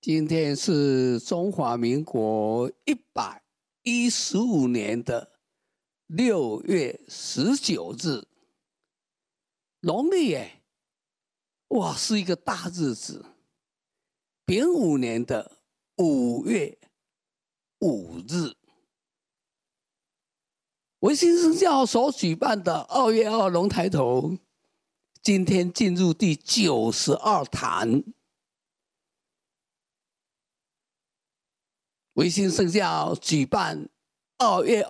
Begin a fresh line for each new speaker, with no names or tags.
今天是中华民国115年的6月19日，农历耶，哇，是一个大日子。丙午年的5月5日，维新生教所举办的2月2龙抬头，今天进入第92坛。维新圣教举办2月